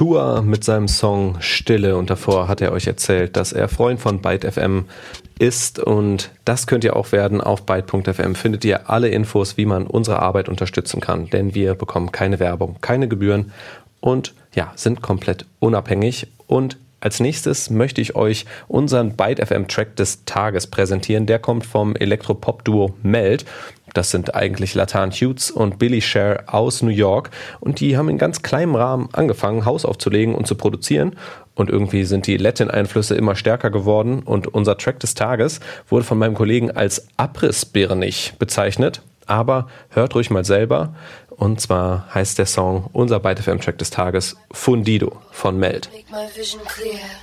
Tour mit seinem Song Stille und davor hat er euch erzählt, dass er Freund von Byte FM ist und das könnt ihr auch werden. Auf byte.fm findet ihr alle Infos, wie man unsere Arbeit unterstützen kann, denn wir bekommen keine Werbung, keine Gebühren und sind komplett unabhängig. Und als nächstes möchte ich euch unseren Byte FM Track des Tages präsentieren. Der kommt vom Elektropop-Duo Melt. Das sind eigentlich Latan Hughes und Billy Sher aus New York. Und die haben in ganz kleinem Rahmen angefangen, House aufzulegen und zu produzieren. Und irgendwie sind die Latin-Einflüsse immer stärker geworden. Und unser Track des Tages wurde von meinem Kollegen als abrissbirnig bezeichnet. Aber hört ruhig mal selber. Und zwar heißt der Song, unser Byte FM Track des Tages, Fundido von Melt. Make my vision clear.